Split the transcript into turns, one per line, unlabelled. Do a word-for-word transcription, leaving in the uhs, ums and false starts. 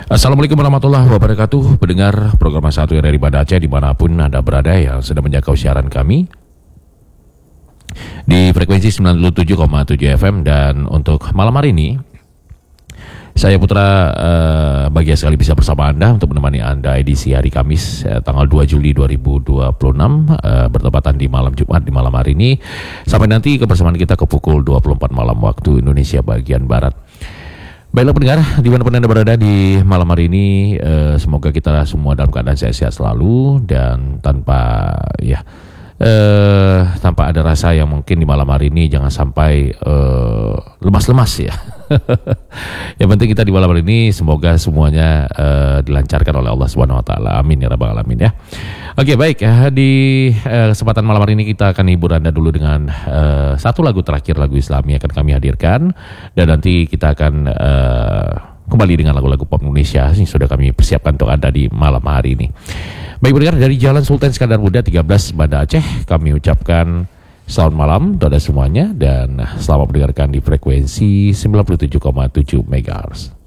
Assalamualaikum warahmatullahi wabarakatuh. Pendengar program satu R R I Banda Aceh dimanapun Anda berada yang sedang menjangkau siaran kami di frekuensi sembilan puluh tujuh koma tujuh F M. Dan untuk malam hari ini saya Putra uh, bahagia sekali bisa bersama Anda untuk menemani Anda edisi hari Kamis uh, tanggal dua Juli dua ribu dua puluh enam, uh, bertepatan di malam Jumat di malam hari ini sampai nanti kebersamaan kita ke pukul dua puluh empat malam waktu Indonesia bagian Barat. Baiklah pendengar, dimanapun Anda berada di malam hari ini, eh, semoga kita semua dalam keadaan sehat-sehat selalu dan tanpa ya eh, tanpa ada rasa yang mungkin di malam hari ini jangan sampai eh, lemas-lemas ya. Yang penting kita di malam hari ini semoga semuanya eh, dilancarkan oleh Allah Subhanahu Wa Taala. Amin ya rabbal alamin ya. Oke baik ya, di eh, kesempatan malam hari ini kita akan hibur Anda dulu dengan eh, satu lagu terakhir, lagu Islami akan kami hadirkan, dan nanti kita akan eh, kembali dengan lagu-lagu pop Indonesia yang sudah kami persiapkan untuk Anda di malam hari ini. Baik pendengar, dari Jalan Sultan Iskandar Muda tiga belas Banda Aceh kami ucapkan selamat malam untuk Anda semuanya dan selamat mendengarkan di frekuensi sembilan puluh tujuh koma tujuh megahertz.